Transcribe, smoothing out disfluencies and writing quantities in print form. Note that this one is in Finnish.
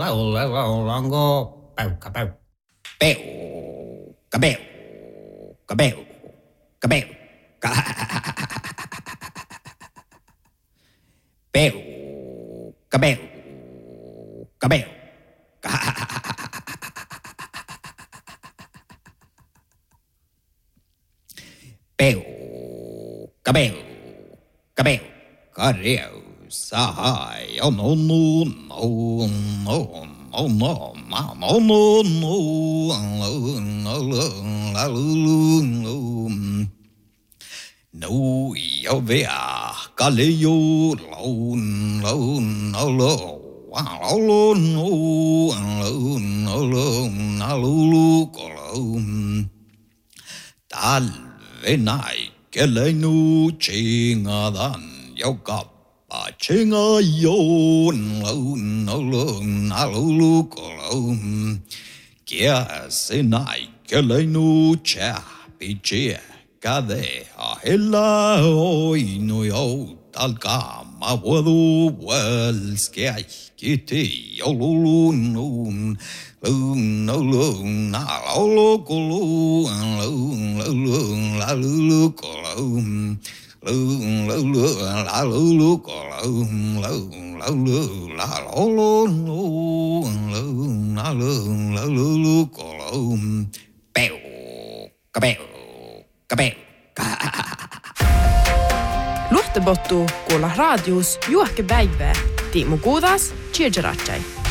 laulanko päykkä päykkä. Peukka, peukka, peukka, peukka. Peukka, peukka, peukka. Peukka, peukka, peukka, reusahai, on, no, jag vet, kalle jo, talvena ikeleinu chingadan joka chinga yon kiasena ikeleinu chapiche kade ahella oinu yo talkama wadu welskai kiti yolulun Luhtebottu kuulla radios juohke päivää. Tiimu Kuudas, Tjirjaratsai.